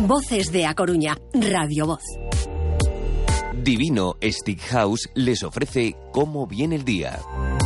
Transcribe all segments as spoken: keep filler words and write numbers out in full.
Voces de A Coruña, Radio Voz. Divino Steakhouse les ofrece Cómo viene el día.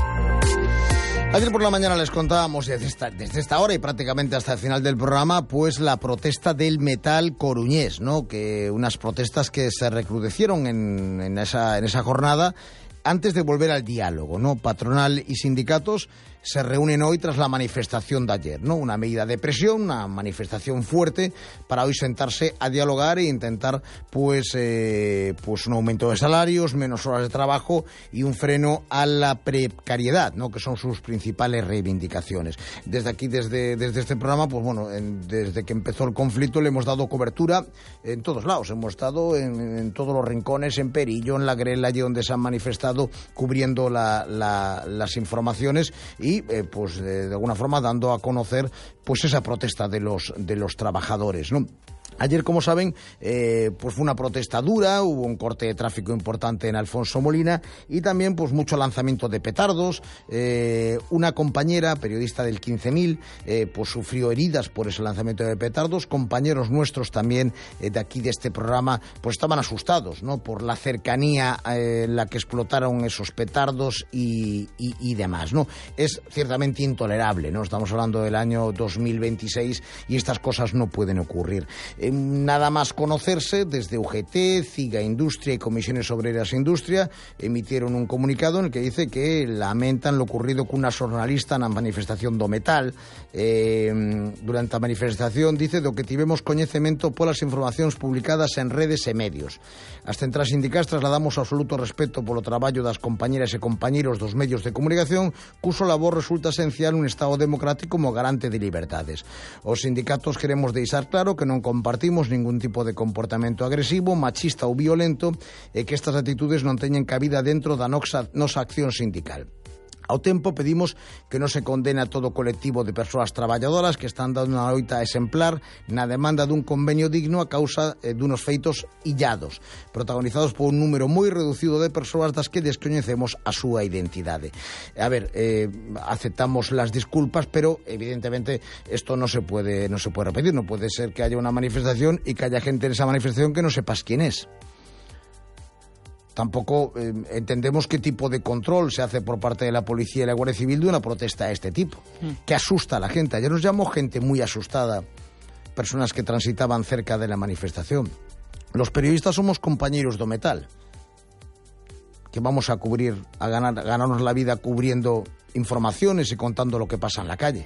Ayer por la mañana les contábamos desde esta, desde esta hora y prácticamente hasta el final del programa, pues la protesta del metal coruñés, ¿no? Que unas protestas que se recrudecieron en, en esa, en esa jornada antes de volver al diálogo, ¿no? Patronal y sindicatos se reúnen hoy tras la manifestación de ayer, ¿no? Una medida de presión, una manifestación fuerte para hoy sentarse a dialogar e intentar, pues, eh, pues un aumento de salarios, menos horas de trabajo y un freno a la precariedad, ¿no? Que son sus principales reivindicaciones. Desde aquí, desde, desde este programa, pues bueno, en, desde que empezó el conflicto le hemos dado cobertura en todos lados. Hemos estado en, en todos los rincones, en Perillo, en La Grela, allí donde se han manifestado, cubriendo la, la, las informaciones y eh, pues de, de alguna forma dando a conocer pues esa protesta de los de los trabajadores, ¿no? Ayer, como saben, eh, pues fue una protesta dura, hubo un corte de tráfico importante en Alfonso Molina y también pues mucho lanzamiento de petardos. Eh, una compañera, periodista del quince mil, eh, pues sufrió heridas por ese lanzamiento de petardos. Compañeros nuestros también eh, de aquí de este programa pues estaban asustados, ¿no? Por la cercanía eh, en la que explotaron esos petardos y, y, y demás, ¿no? Es ciertamente intolerable, ¿no? Estamos hablando del año dos mil veintiséis y estas cosas no pueden ocurrir. Eh, Nada más conocerse, desde U G T, CIGA Industria y Comisiones Obreras e Industria emitieron un comunicado en el que dice que lamentan lo ocurrido con una xornalista na manifestación do metal. Eh, durante a manifestación, dice, do que tivemos coñecemento polas informacións publicadas en redes e medios. As centrais sindicais trasladamos absoluto respeto polo traballo das compañeras e compañeros dos medios de comunicación, cuso labor resulta esencial un Estado democrático como garante de liberdades. Os sindicatos queremos deixar claro que non compartimos ningún tipo de comportamento agresivo, machista ou violento e que estas actitudes non teñen cabida dentro da nosa, nosa acción sindical. Ao tempo pedimos que non se condene a todo o colectivo de persoas traballadoras que están dando unha loita exemplar na demanda dun convenio digno a causa eh, dunos feitos illados, protagonizados por un número moi reducido de persoas das que descoñecemos a súa identidade. A ver, eh, aceptamos las disculpas, pero evidentemente esto no se puede, no se puede repetir. No puede ser que haya una manifestación y que haya gente en esa manifestación que no sepas quién es. Tampoco eh, entendemos qué tipo de control se hace por parte de la policía y la Guardia Civil de una protesta de este tipo, mm. que asusta a la gente. Ayer nos llamó gente muy asustada, personas que transitaban cerca de la manifestación. Los periodistas somos compañeros do metal, que vamos a cubrir, a, ganar, a ganarnos la vida cubriendo informaciones y contando lo que pasa en la calle.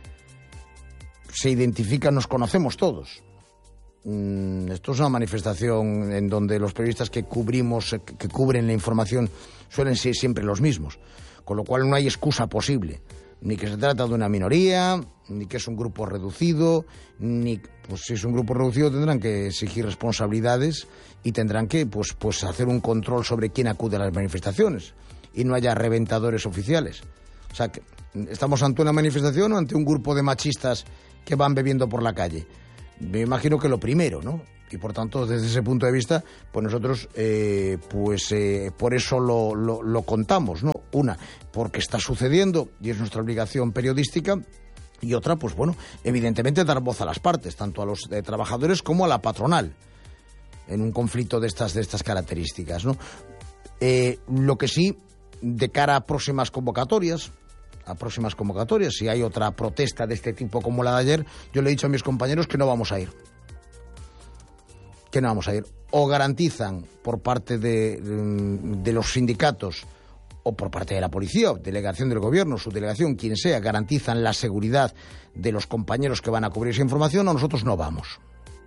Se identifican, nos conocemos todos. Esto es una manifestación en donde los periodistas que cubrimos, que cubren la información, suelen ser siempre los mismos, con lo cual no hay excusa posible, ni que se trata de una minoría, ni que es un grupo reducido, ni pues si es un grupo reducido tendrán que exigir responsabilidades y tendrán que pues pues hacer un control sobre quién acude a las manifestaciones y no haya reventadores oficiales. O sea, que estamos ante una manifestación o ante un grupo de machistas que van bebiendo por la calle. Me imagino que lo primero, ¿no? Y por tanto, desde ese punto de vista, pues nosotros, eh, pues eh, por eso lo, lo, lo contamos, ¿no? Una, porque está sucediendo y es nuestra obligación periodística. Y otra, pues bueno, evidentemente dar voz a las partes, tanto a los eh, trabajadores como a la patronal, en un conflicto de estas, de estas características, ¿no? Eh, lo que sí, de cara a próximas convocatorias, a próximas convocatorias, si hay otra protesta de este tipo como la de ayer, yo le he dicho a mis compañeros que no vamos a ir. Que no vamos a ir. O garantizan por parte de, de los sindicatos o por parte de la policía, o delegación del gobierno, su delegación, quien sea, garantizan la seguridad de los compañeros que van a cubrir esa información, o nosotros no vamos.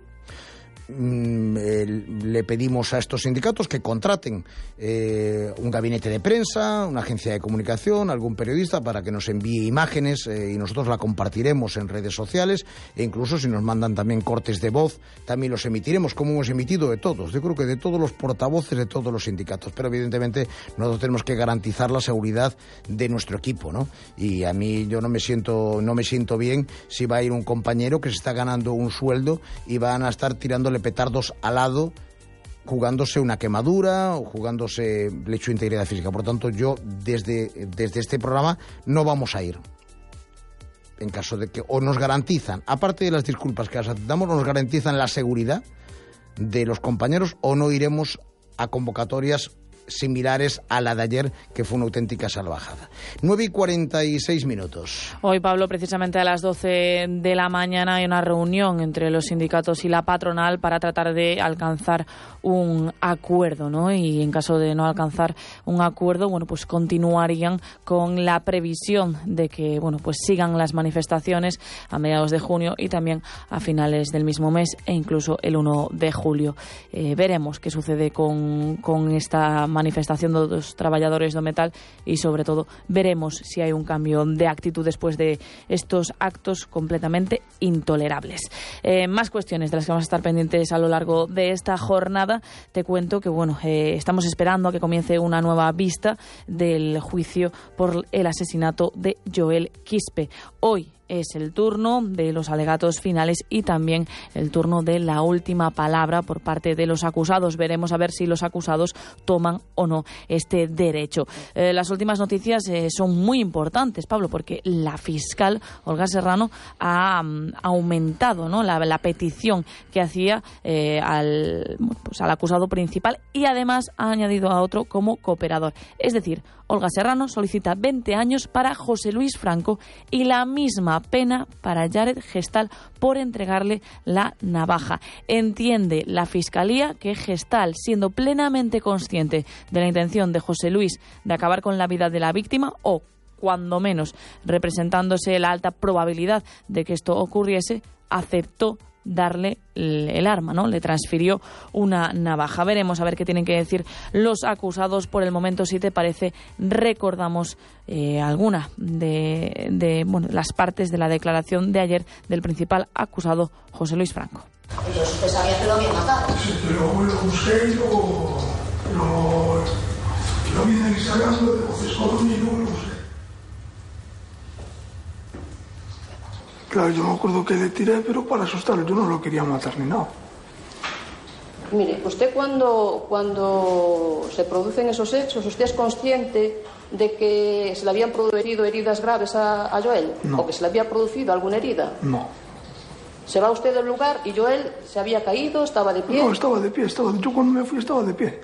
Le pedimos a estos sindicatos que contraten eh, un gabinete de prensa, una agencia de comunicación, algún periodista para que nos envíe imágenes eh, y nosotros la compartiremos en redes sociales e incluso si nos mandan también cortes de voz también los emitiremos, como hemos emitido de todos, yo creo que de todos los portavoces de todos los sindicatos, pero evidentemente nosotros tenemos que garantizar la seguridad de nuestro equipo, ¿no? Y a mí yo no me siento no me siento bien si va a ir un compañero que se está ganando un sueldo y van a estar tirándole petardos al lado, jugándose una quemadura o jugándose le hecho integridad física. Por tanto, yo desde, desde este programa no vamos a ir. en caso de que, o nos garantizan, aparte de las disculpas que las aceptamos, nos garantizan la seguridad de los compañeros, o no iremos a convocatorias similares a la de ayer, que fue una auténtica salvajada. nueve y cuarenta y seis minutos. Hoy, Pablo, precisamente a las doce de la mañana hay una reunión entre los sindicatos y la patronal para tratar de alcanzar un acuerdo, ¿no? Y en caso de no alcanzar un acuerdo, bueno, pues continuarían con la previsión de que, bueno, pues sigan las manifestaciones a mediados de junio y también a finales del mismo mes e incluso el uno de julio. Eh, veremos qué sucede con, con esta manifestación de los trabajadores do metal y sobre todo veremos si hay un cambio de actitud después de estos actos completamente intolerables. Eh, más cuestiones de las que vamos a estar pendientes a lo largo de esta jornada. Te cuento que bueno, eh, estamos esperando a que comience una nueva vista del juicio por el asesinato de Joel Quispe. Hoy es el turno de los alegatos finales y también el turno de la última palabra por parte de los acusados. Veremos a ver si los acusados toman o no este derecho. Eh, las últimas noticias eh, son muy importantes, Pablo, porque la fiscal Olga Serrano ha um, aumentado, ¿no?, la, la petición que hacía eh, al, pues, al acusado principal y además ha añadido a otro como cooperador. Es decir, Olga Serrano solicita veinte años para José Luis Franco y la misma pena para Jared Gestal por entregarle la navaja. Entiende la Fiscalía que Gestal, siendo plenamente consciente de la intención de José Luis de acabar con la vida de la víctima, o cuando menos representándose la alta probabilidad de que esto ocurriese, aceptó darle el arma, ¿no? Le transfirió una navaja. Veremos a ver qué tienen que decir los acusados. Por el momento, si te parece, recordamos eh, alguna de, de bueno, las partes de la declaración de ayer del principal acusado, José Luis Franco. Entonces usted sabía que lo había matado. Sí, pero lo busqué y lo, lo, lo vi en el Instagram de Voces Coruña y luego lo busqué. Claro, yo me acuerdo que le tiré, pero para asustarlo, yo no lo quería matar ni nada. Mire, usted cuando, cuando se producen esos hechos, ¿usted es consciente de que se le habían producido heridas graves a, a Joel? No. ¿O que se le había producido alguna herida? No. Se va usted del lugar y Joel se había caído, estaba de pie. No, estaba de pie, estaba, yo cuando me fui estaba de pie.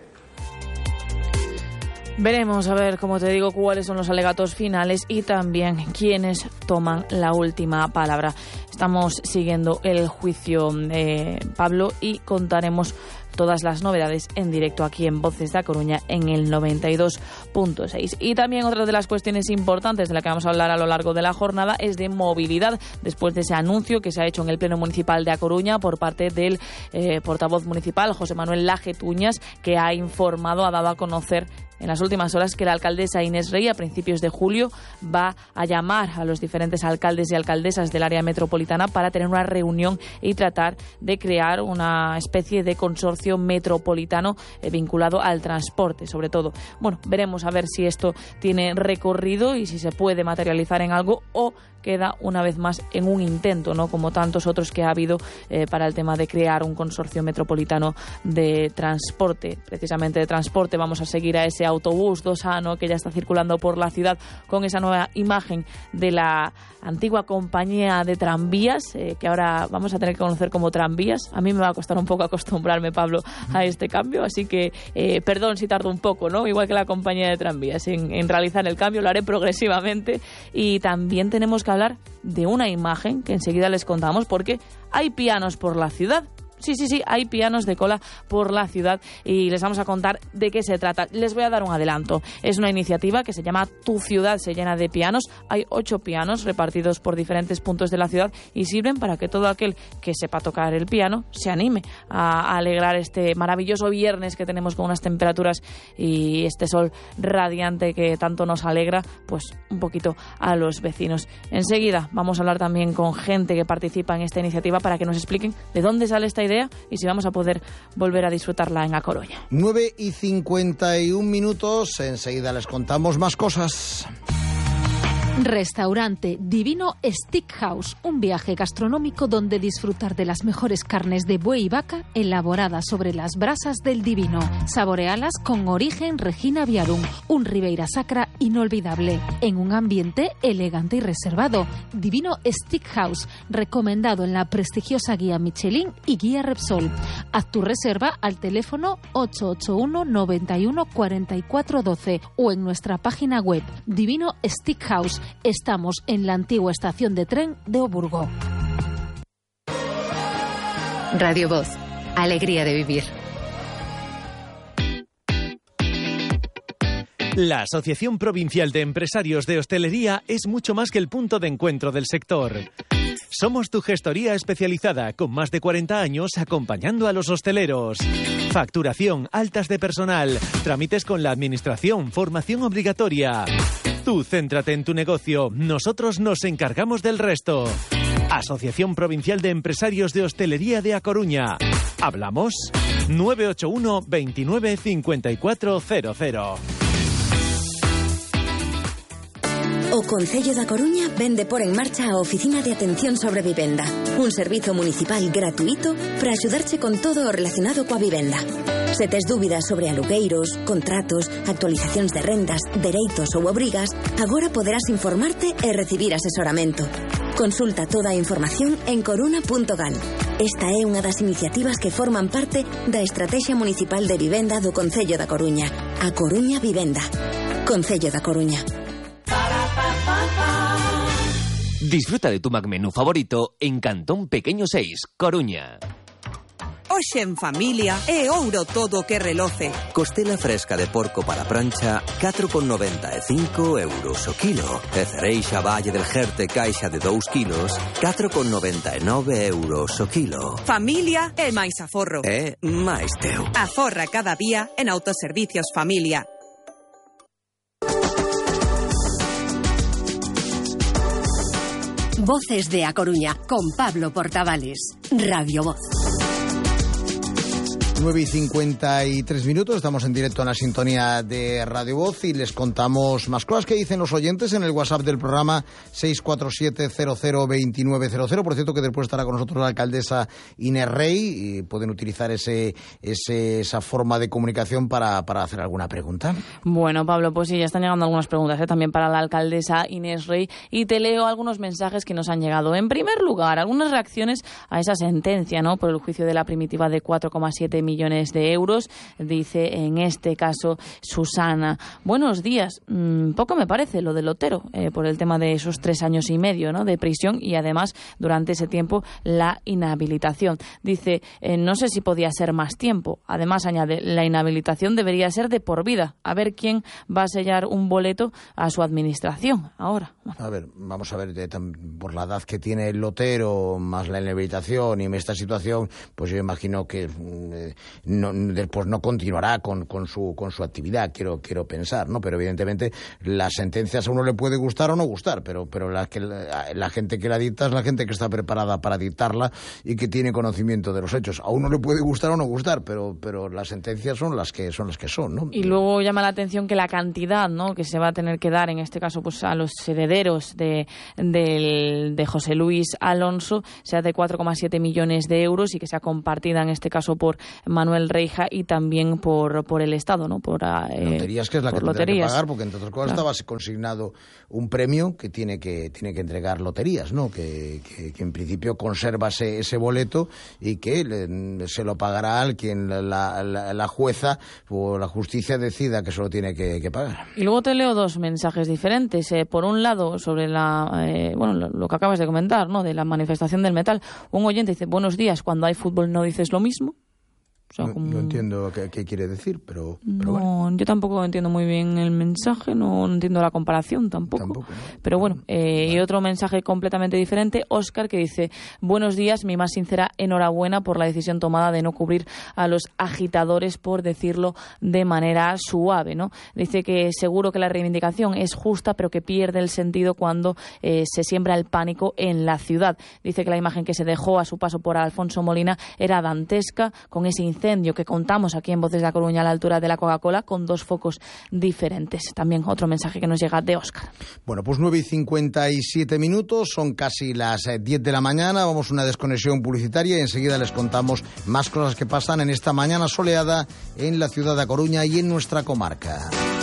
Veremos, a ver, como te digo, cuáles son los alegatos finales y también quiénes toman la última palabra. Estamos siguiendo el juicio, eh, Pablo, y contaremos todas las novedades en directo aquí en Voces da Coruña en el noventa y dos punto seis. Y también otra de las cuestiones importantes de la que vamos a hablar a lo largo de la jornada es de movilidad, después de ese anuncio que se ha hecho en el Pleno Municipal de A Coruña por parte del eh, portavoz municipal, José Manuel Laje Tuñas, que ha informado, ha dado a conocer en las últimas horas que la alcaldesa Inés Rey, a principios de julio, va a llamar a los diferentes alcaldes y alcaldesas del área metropolitana para tener una reunión y tratar de crear una especie de consorcio metropolitano eh, vinculado al transporte, sobre todo. Bueno, veremos a ver si esto tiene recorrido y si se puede materializar en algo o queda una vez más en un intento, ¿no?, como tantos otros que ha habido eh, para el tema de crear un consorcio metropolitano de transporte. Precisamente de transporte vamos a seguir a ese autobús Dosano que ya está circulando por la ciudad con esa nueva imagen de la antigua compañía de tranvías, eh, que ahora vamos a tener que conocer como tranvías. A mí me va a costar un poco acostumbrarme, Pablo, a este cambio, así que eh, perdón si tardo un poco, ¿no?, igual que la compañía de tranvías, en, en realizar el cambio. Lo haré progresivamente. Y también tenemos que hablar de una imagen que enseguida les contamos, porque hay pianos por la ciudad. Sí, sí, sí, hay pianos de cola por la ciudad y les vamos a contar de qué se trata. Les voy a dar un adelanto. Es una iniciativa que se llama Tu ciudad se llena de pianos. Hay ocho pianos repartidos por diferentes puntos de la ciudad y sirven para que todo aquel que sepa tocar el piano se anime a alegrar este maravilloso viernes que tenemos con unas temperaturas y este sol radiante que tanto nos alegra, pues un poquito a los vecinos. Enseguida vamos a hablar también con gente que participa en esta iniciativa para que nos expliquen de dónde sale esta idea y si vamos a poder volver a disfrutarla en A Coruña. nueve y cincuenta y un minutos, enseguida les contamos más cosas. Restaurante Divino Steakhouse, un viaje gastronómico donde disfrutar de las mejores carnes de buey y vaca elaboradas sobre las brasas del Divino. Saborealas con origen Regina Viarum, un Ribeira Sacra inolvidable, en un ambiente elegante y reservado. Divino Steakhouse, recomendado en la prestigiosa guía Michelin y guía Repsol. Haz tu reserva al teléfono ocho ocho uno, noventa y uno, cuarenta y cuatro doce o en nuestra página web Divino Steakhouse. Estamos en la antigua estación de tren de Oburgo. Radio Voz, alegría de vivir. La Asociación Provincial de Empresarios de Hostelería es mucho más que el punto de encuentro del sector. Somos tu gestoría especializada con más de cuarenta años acompañando a los hosteleros. Facturación, altas de personal, trámites con la administración, formación obligatoria. Tú céntrate en tu negocio, nosotros nos encargamos del resto. Asociación Provincial de Empresarios de Hostelería de A Coruña. ¿Hablamos? nueve ocho uno, veintinueve, cincuenta y cuatro cero cero. O Concello da Coruña vende por en marcha a Oficina de Atención sobre Vivenda, un servizo municipal gratuito para axudarche con todo o relacionado coa vivenda. Se tes dúbidas sobre alugueiros, contratos, actualizacións de rendas, dereitos ou obrigas, agora poderás informarte e recibir asesoramento. Consulta toda a información en coruna punto gal. Esta é unha das iniciativas que forman parte da Estrategia Municipal de Vivenda do Concello da Coruña. A Coruña Vivenda. Concello da Coruña. Disfruta de tu McMenú favorito en Cantón Pequeño seis, Coruña. Hoxe en familia é ouro todo que reloce. Costela fresca de porco para prancha, catro con noventa e cinco euros o kilo. E cereixa Valle del Jerte caixa de dous kilos, catro con noventa e nove euros o kilo. Familia é máis aforro. É máis teu. Aforra cada día en Autoservicios Familia. Voces de A Coruña, con Pablo Portavales. Radio Voz. nueve y cincuenta y tres minutos, estamos en directo en la sintonía de Radio Voz y les contamos más cosas que dicen los oyentes en el WhatsApp del programa seis cuatro siete, cero cero, dos nueve cero cero. Por cierto, que después estará con nosotros la alcaldesa Inés Rey y pueden utilizar ese, ese esa forma de comunicación para, para hacer alguna pregunta. Bueno, Pablo, pues sí, ya están llegando algunas preguntas ¿eh? también para la alcaldesa Inés Rey y te leo algunos mensajes que nos han llegado. En primer lugar, algunas reacciones a esa sentencia, ¿no?, por el juicio de la primitiva de cuatro coma siete millones de euros, dice en este caso Susana. Buenos días, mm, poco me parece lo del Otero, eh, por el tema de esos tres años y medio, ¿no?, de prisión y además durante ese tiempo la inhabilitación. Dice, eh, no sé si podía ser más tiempo. Además añade, la inhabilitación debería ser de por vida. A ver quién va a sellar un boleto a su administración ahora. Bueno. A ver, vamos a ver, de, por la edad que tiene el Otero, más la inhabilitación y esta situación, pues yo imagino que eh, no, después no continuará con, con su con su actividad, quiero quiero pensar, ¿no? Pero evidentemente las sentencias a uno le puede gustar o no gustar, pero pero la, que, la, la gente que la dicta es la gente que está preparada para dictarla y que tiene conocimiento de los hechos. A uno le puede gustar o no gustar, pero pero las sentencias son las que son las que son, ¿no? Y luego llama la atención que la cantidad, ¿no?, que se va a tener que dar en este caso pues a los herederos de de, de José Luis Alonso sea de cuatro coma siete millones de euros y que sea compartida en este caso por Manuel Reija y también por por el Estado, ¿no? Por eh, loterías, que es la que tendrá que pagar, porque entre otras cosas claro. estaba consignado un premio que tiene que tiene que entregar loterías, ¿no? Que, que, que en principio conserva ese, ese boleto y que le, se lo pagará al quien la, la, la jueza o la justicia decida que se lo tiene que, que pagar. Y luego te leo dos mensajes diferentes. Eh, por un lado, sobre la eh, bueno lo, lo que acabas de comentar, ¿no?, de la manifestación del metal. Un oyente dice, buenos días, cuando hay fútbol no dices lo mismo. O sea, no, como... no entiendo qué, qué quiere decir, pero, pero no, bueno. Yo tampoco entiendo muy bien el mensaje, no, no entiendo la comparación tampoco. Tampoco, ¿no? Pero bueno, eh, vale. Y otro mensaje completamente diferente, Óscar, que dice, buenos días, mi más sincera enhorabuena por la decisión tomada de no cubrir a los agitadores, por decirlo de manera suave, ¿no? Dice que seguro que la reivindicación es justa, pero que pierde el sentido cuando eh, se siembra el pánico en la ciudad. Dice que la imagen que se dejó a su paso por Alfonso Molina era dantesca, con ese incidente incendio que contamos aquí en Voces de A Coruña a la altura de la Coca-Cola con dos focos diferentes. También otro mensaje que nos llega de Óscar. Bueno, pues nueve y cincuenta y siete minutos, son casi las diez de la mañana, vamos a una desconexión publicitaria y enseguida les contamos más cosas que pasan en esta mañana soleada en la ciudad de A Coruña y en nuestra comarca.